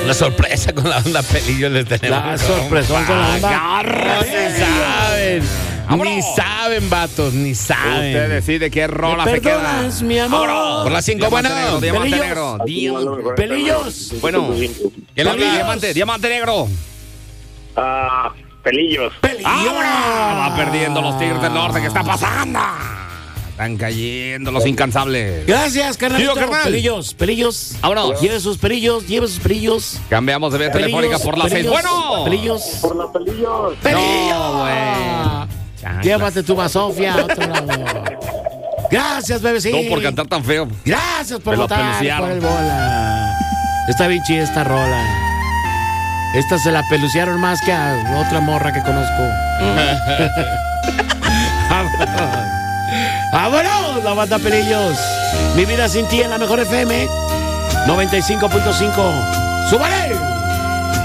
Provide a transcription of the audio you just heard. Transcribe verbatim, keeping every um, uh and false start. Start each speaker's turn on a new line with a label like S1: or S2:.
S1: Una sorpresa con la banda Pelillos les tenemos.
S2: La sorpresa con la banda.
S1: Ni saben.
S3: ¡Vámonos!
S1: Ni saben, vatos, ni saben.
S3: Usted decide qué rola se queda.
S2: Perdonas, mi amor.
S1: Por las cinco,
S3: Diamante
S1: bueno.
S3: negro, diamante
S2: Pelillos.
S3: negro. Diamante-
S2: Pelillos.
S3: Bueno, ¿qué le
S2: Pelillos.
S3: diamante? Diamante negro.
S4: Ah, pelillos.
S3: ¡Ahora! Va perdiendo los Tigres del Norte. ¿Qué está pasando? Están cayendo los incansables.
S2: Gracias, carnalito.
S3: Tío, carnal.
S2: Pelillos, pelillos.
S3: Vámonos.
S2: Lleve sus pelillos, lleve sus pelillos.
S3: Cambiamos de vía telefónica por las seis.
S2: pelillos,
S3: Bueno.
S2: Pelillos.
S4: Por la pelillos.
S2: ¡Pelillos!
S3: No, güey. Chancla.
S2: Llévate tu basofia a otro lado. Gracias, bebecito.
S3: No por cantar tan feo.
S2: Gracias por
S3: Me lo
S2: votar
S3: peluciaron.
S2: por el bola. Está bien chida esta rola. Esta se la peluciaron más que a otra morra que conozco. ¡Vámonos! ¡Vámonos! La banda Pelillos. Mi vida sin ti en la mejor F M noventa y cinco punto cinco. ¡Súbale!